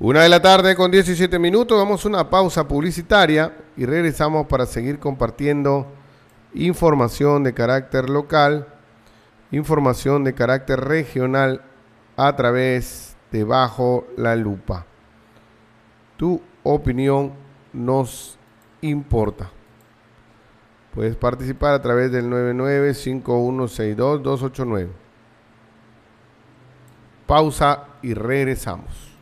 1 de la tarde con 17 minutos. Vamos a una pausa publicitaria y regresamos para seguir compartiendo información de carácter local, información de carácter regional a través de Bajo la Lupa. Tu opinión nos importa. Puedes participar a través del 995162-289. Pausa y regresamos.